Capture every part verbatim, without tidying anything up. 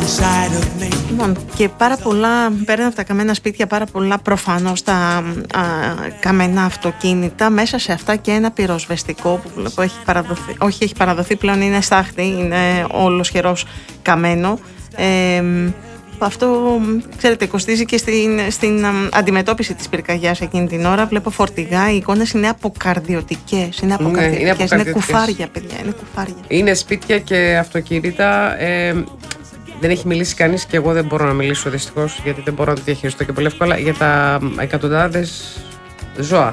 Λοιπόν, και πάρα πολλά, πέραν από τα καμένα σπίτια, πάρα πολλά προφανώς τα α, καμένα αυτοκίνητα. Μέσα σε αυτά και ένα πυροσβεστικό που βλέπω έχει παραδοθεί, όχι έχει παραδοθεί πλέον, είναι στάχτη, είναι όλος χερός καμένο. Ε, αυτό, ξέρετε, κοστίζει και στην, στην α, αντιμετώπιση της πυρκαγιάς εκείνη την ώρα. Βλέπω φορτηγά, οι εικόνες είναι αποκαρδιωτικές. Είναι αποκαρδιωτικές, ναι, είναι, είναι κουφάρια, παιδιά, είναι κουφάρια. Είναι σπίτια και αυτοκίνητα. Ε, δεν έχει μιλήσει κανείς και εγώ δεν μπορώ να μιλήσω δυστυχώς, γιατί δεν μπορώ να το διαχειριστώ και πολύ εύκολα, για τα εκατοντάδες ζώα.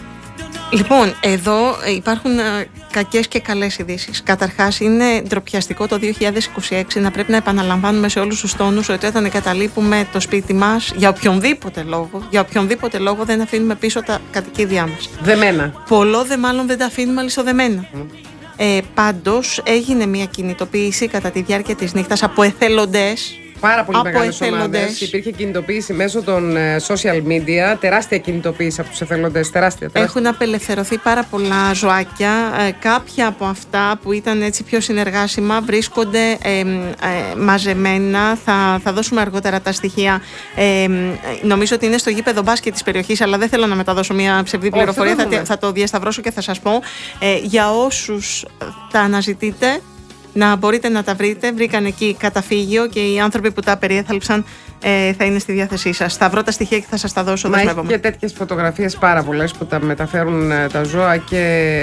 Λοιπόν, εδώ υπάρχουν α, κακές και καλές ειδήσεις. Καταρχάς, είναι ντροπιαστικό το δύο χιλιάδες είκοσι έξι να πρέπει να επαναλαμβάνουμε σε όλους τους τόνους ότι όταν εγκαταλείπουμε το σπίτι μας, για οποιονδήποτε λόγο, για οποιονδήποτε λόγο δεν αφήνουμε πίσω τα κατοικίδια μας. Δεμένα. Πολλό δε μάλλον δεν τα αφήνουμε αλυσοδεμένα. Mm. Ε, πάντως, έγινε μια κινητοποίηση κατά τη διάρκεια της νύχτας από εθελοντές. Πάρα πολύ μεγάλες ομάδες. Υπήρχε κινητοποίηση μέσω των social media, τεράστια κινητοποίηση από τους εθελοντές. Τεράστια, τεράστια. Έχουν απελευθερωθεί πάρα πολλά ζωάκια. Ε, κάποια από αυτά που ήταν έτσι πιο συνεργάσιμα βρίσκονται ε, ε, μαζεμένα. Θα, θα δώσουμε αργότερα τα στοιχεία. Ε, νομίζω ότι είναι στο γήπεδο μπάσκετ της περιοχής, αλλά δεν θέλω να μεταδώσω μια ψευδή πληροφορία. Θα, θα το διασταυρώσω και θα σας πω. Ε, για όσους τα αναζητείτε, να μπορείτε να τα βρείτε. Βρήκαν εκεί καταφύγιο και οι άνθρωποι που τα περιέθαλψαν ε, θα είναι στη διάθεσή σας. Θα βρω τα στοιχεία και θα σας τα δώσω. Μα έχει και τέτοιες φωτογραφίες πάρα πολλές που τα μεταφέρουν ε, τα ζώα και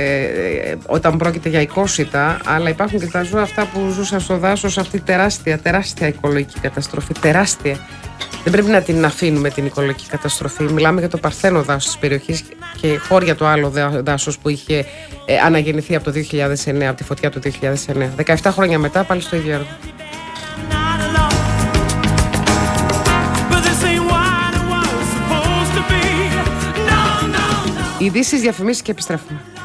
ε, όταν πρόκειται για οικόσιτα, αλλά υπάρχουν και τα ζώα αυτά που ζούσαν στο δάσος, αυτή τεράστια, τεράστια οικολογική καταστροφή. Τεράστια. Δεν πρέπει να την αφήνουμε την οικολογική καταστροφή. Μιλάμε για το παρθένο δάσος της περιοχής και χώρια το άλλο δάσος που είχε ε, αναγεννηθεί από το δύο χιλιάδες εννέα, από τη φωτιά του δύο χιλιάδες εννέα. δεκαεπτά χρόνια μετά πάλι στο ίδιο έργο. Ειδήσεις, διαφημίσεις και επιστρέφουμε.